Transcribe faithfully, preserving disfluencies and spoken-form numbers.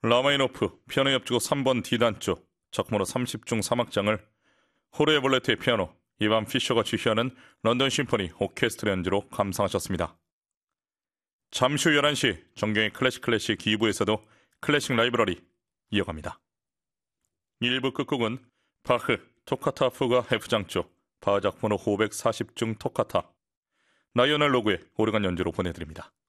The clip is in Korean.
라마니노프 피아노 협주곡 삼 번 D단조 작품으로 삼십 중 삼 악장을 호르헤 볼레트의 피아노, 이반 피셔가 주휘하는 런던 심포니 오케스트라 연주로 감상하셨습니다. 잠시 후 열한 시 정경의 클래식 클래식 이 부에서도 클래식 라이브러리 이어갑니다. 일 부 끝곡은 바흐 토카타 fu가 F장조 바흐 작품으로 오백사십 중 토카타 나이오넬 로그의 오르간 연주로 보내드립니다.